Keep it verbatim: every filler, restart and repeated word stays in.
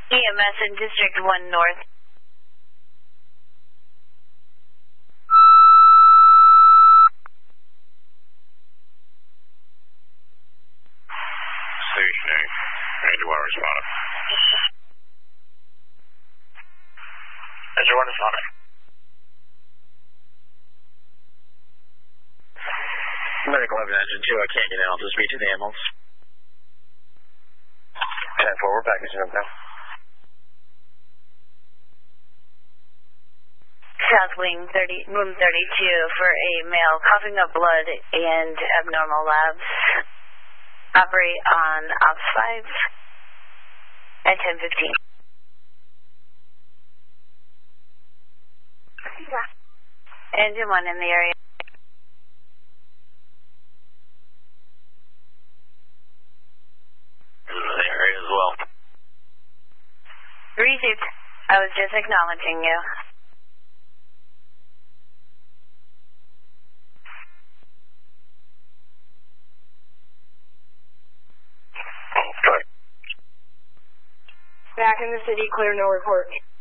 E M S in District one North. Stationary. Ranger one responded. Ranger one responded. Medical eleven engine two, I can't get in. I'll just meet you in the ambulance. ten four, we're packaging up now. South Wing thirty, room thirty-two for a male coughing up blood and abnormal labs. Operate on Ops five at ten fifteen. Engine one in the area. In the area as well. Received. I was just acknowledging you. Okay. Back in the city, clear, no report.